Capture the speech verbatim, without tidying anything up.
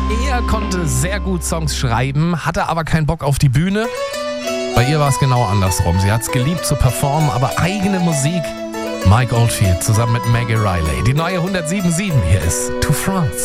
Er konnte sehr gut Songs schreiben, hatte aber keinen Bock auf die Bühne. Bei ihr war es genau andersrum. Sie hat es geliebt zu performen, aber eigene Musik. Mike Oldfield zusammen mit Maggie Riley. Die neue hundertsieben Komma sieben. Hier ist To France.